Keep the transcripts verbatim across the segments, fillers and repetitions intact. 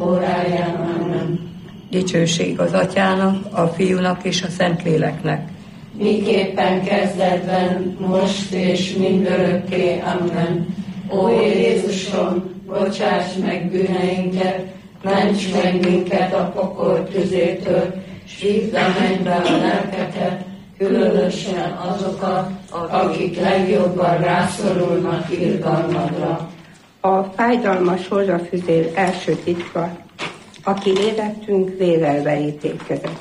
óráján. Amen. Dicsőség az Atyának, a Fiúnak és a Szentléleknek. Miképpen kezdetben, most és mindörökké. Amen. Ó Jézusom, bocsáss meg bűneinket, ments meg minket a pokol tüzétől, s hívd a mennybe a lelkeket, különösen azokat, akik legjobban rászorulnak irgalmadra. A fájdalmas rózsafüzér első titka, aki életünk vérrel verítékezett.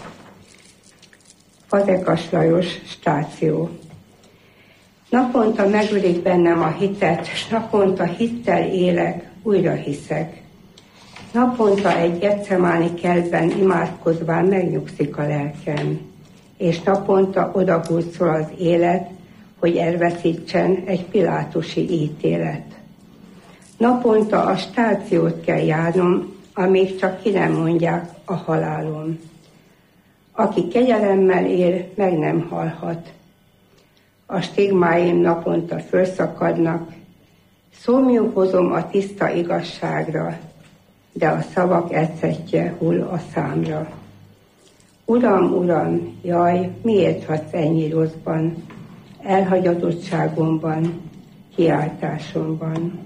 Fazekas Lajos, stáció. Naponta megölik bennem a hitet, s naponta hittel élek, újra hiszek. Naponta egy Getsemáni kertben imádkozván megnyugszik a lelkem, és naponta odahúzol az élet, hogy elveszítsen egy pilátusi ítélet. Naponta a stációt kell járnom, amíg csak ki nem mondják a halálom. Aki kegyelemmel él, meg nem halhat. A stigmáim naponta fölszakadnak, szomjú hozom a tiszta igazságra, de a szavak ecetje hull a számra. Uram, Uram, jaj, miért hadsz ennyi rosszban, elhagyadottságomban, kiáltásomban?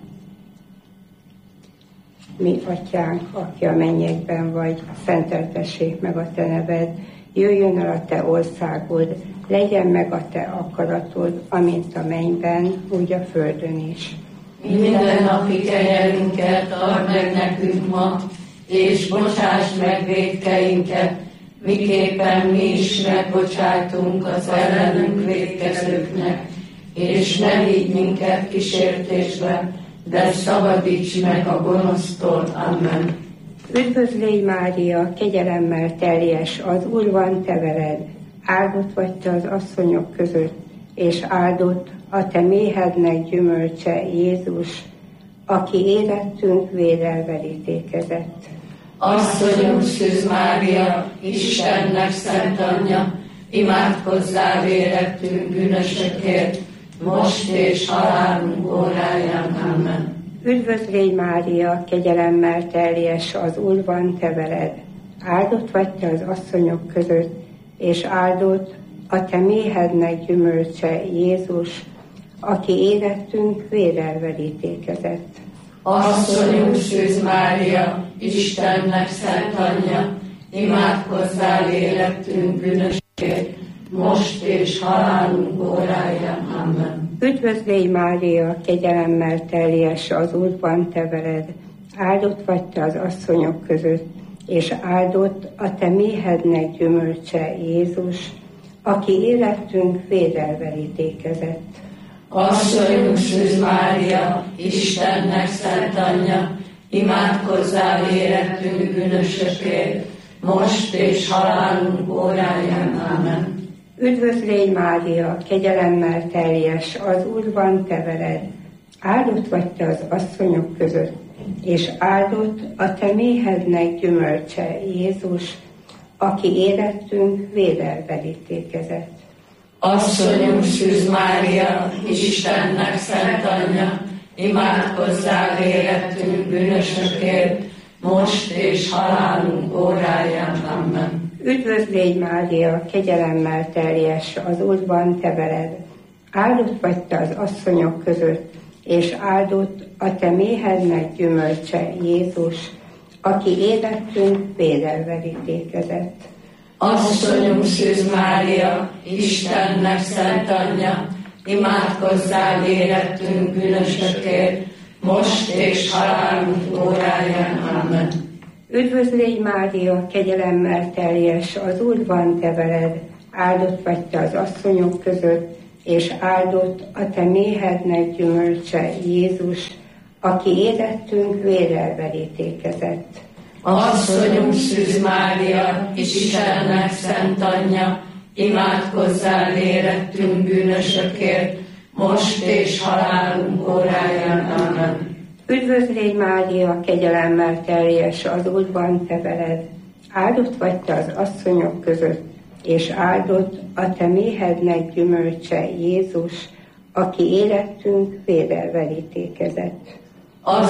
Mi, Atyánk, aki a mennyekben vagy, szenteltessék meg a te neved, jöjjön el a te országod, legyen meg a te akaratod, amint a mennyben, úgy a földön is. Minden napi kenyerünket add meg nekünk ma, és bocsáss meg vétkeinket, miképpen mi is megbocsájtunk az ellenünk vétkezőknek, és ne vigy minket kísértésbe, de szabadíts meg a gonosztól. Amen. Üdvözlégy Mária, kegyelemmel teljes, az Úr van te veled, áldott vagy te az asszonyok között, és áldott a te méhednek gyümölcse, Jézus, aki életünk vérrel verítékezett. Asszonyunk Szűz Mária, Istennek szent anyja, imádkozzál érettünk bűnösökért, most és halálunk óráján. Amen. Üdvözlégy Mária, kegyelemmel teljes, az Úr van te veled, áldott vagy te az asszonyok között, és áldott a te méhednek gyümölcse, Jézus, aki életünk vérrel verítékezett. Asszonyunk Szűz Mária, Istennek szent anyja, imádkozzál életünk bűnösökért, most és halálunk óráján. Amen. Üdvözlégy Mária, kegyelemmel teljes, az Úr van te veled, áldott vagy te az asszonyok között, és áldott a te méhednek gyümölcse, Jézus, aki életünk vérrel verítékezett. Asszonyunk Szűz Mária, Istennek szent anyja, imádkozzál érettünk bűnösökért, most és halálunk óráján. Amen. Üdvözlégy Mária, kegyelemmel teljes, az Úr van te veled, áldott vagy te az asszonyok között, és áldott a te méhednek gyümölcse, Jézus, aki életünk vérrel verítékezett. Asszonyunk Szűz Mária, Istennek szent anyja, imádkozzál érettünk bűnösökért, most és halálunk óráján. Amen. Üdvözlégy Mária, kegyelemmel teljes, az Úr van te veled, áldott vagy te az asszonyok között, és áldott a te méhednek gyümölcse, Jézus, aki életünk vérrel verítékezett. Asszonyunk Szűz Mária, Istennek szent anyja, imádkozzál érettünk bűnösökért, most és halálunk óráján. Amen. Üdvözlégy Mária, kegyelemmel teljes, az Úr van te veled, áldott vagy te az asszonyok között, és áldott a te méhednek gyümölcse, Jézus, aki életünk vérrel verítékezett. Asszonyunk Szűz Mária, Istennek szent anyja, imádkozzál érettünk bűnösökért, most és halálunk óráján. Amen. Üdvözlégy Mária, kegyelemmel teljes, az Úr van te veled, áldott vagy te az asszonyok között, és áldott a te méhednek gyümölcse, Jézus, aki életünk vérrel verítékezett.